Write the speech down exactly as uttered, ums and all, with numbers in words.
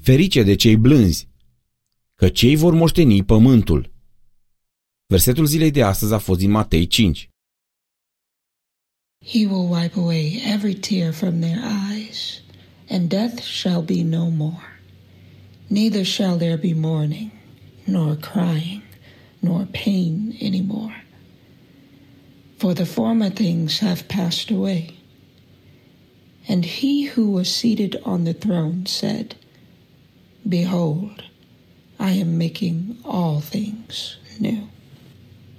Ferice de cei blânzi, că cei vor moșteni pământul. Versetul zilei de astăzi a fost din Matei cinci. He will wipe away every tear from their eyes, and death shall be no more. Neither shall there be mourning, nor crying, nor pain any more. For the former things have passed away. And he who was seated on the throne said, Behold, I am making all things new.